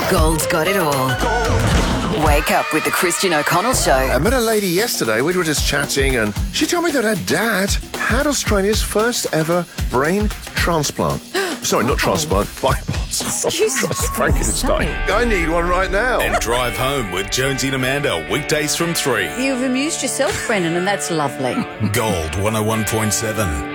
Gold's got it all. Wake up with the Christian O'Connell Show. I met a lady yesterday. We were just chatting, and she told me that her dad had Australia's first ever brain transplant. Sorry, not transplant, bypass. Frankenstein. I need one right now. And drive home with Jonesy and Amanda, weekdays from 3. You've amused yourself, Brennan, and that's lovely. Gold 101.7.